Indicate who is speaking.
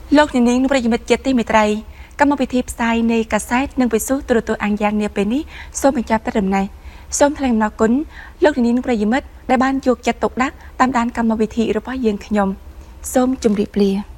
Speaker 1: លោកនាងប្រិយមិត្តជាទីមេត្រីកម្មវិធីផ្សាយនៃកាសែតនិងវិទ្យុទូរទស្សន៍អាំងយ៉ាងនាពេលនេះសូមបញ្ចប់តែដំណេះសូមថ្លែងអំណរគុណលោកនាងប្រិយមិត្តដែលបានយកចិត្តទុកដាក់តាមដានកម្មវិធីរបស់យើងខ្ញុំសូមជម្រាបលា